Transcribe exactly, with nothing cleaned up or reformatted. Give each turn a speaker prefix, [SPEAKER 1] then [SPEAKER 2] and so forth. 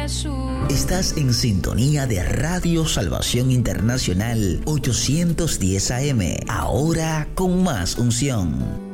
[SPEAKER 1] Jesús.
[SPEAKER 2] Estás en sintonía de Radio Salvación Internacional ochocientos diez A M, ahora con más unción.